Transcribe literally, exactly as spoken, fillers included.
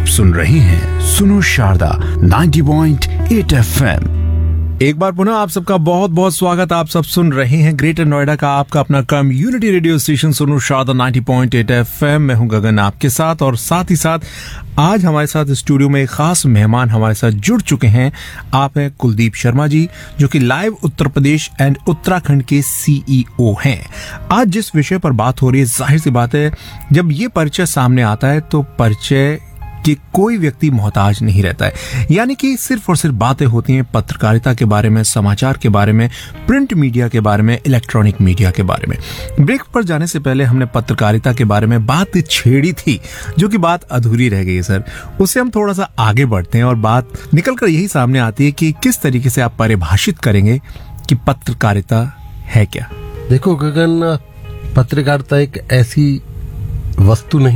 सुन रहे हैं सुनो Sharda ninety point eight F M. एक बार पुनः आप सबका बहुत बहुत स्वागत। आप सब सुन रहे हैं ग्रेटर नोएडा का आपका अपना कम्युनिटी रेडियो स्टेशन सुनो Sharda ninety point eight F M. मैं हूं गगन आपके साथ, और साथ ही साथ आज हमारे साथ स्टूडियो में एक खास मेहमान हमारे साथ जुड़ चुके हैं। आप हैं कुलदीप शर्मा जी, जो कि लाइव उत्तर प्रदेश एंड उत्तराखंड के सीईओ हैं। आज जिस विषय पर बात हो रही है, जाहिर सी बात है जब ये परिचय सामने आता है तो परिचय कि कोई व्यक्ति मोहताज नहीं रहता है, यानी कि सिर्फ और सिर्फ बातें होती हैं पत्रकारिता के बारे में, समाचार के बारे में, प्रिंट मीडिया के बारे में, इलेक्ट्रॉनिक मीडिया के बारे में। ब्रेक पर जाने से पहले हमने पत्रकारिता के बारे में बात छेड़ी थी, जो कि बात अधूरी रह गई है सर। उससे हम थोड़ा सा आगे बढ़ते हैं और बात निकलकर यही सामने आती है कि किस तरीके से आप परिभाषित करेंगे कि पत्रकारिता है क्या। देखो गगन, पत्रकारिता एक ऐसी वस्तु नहीं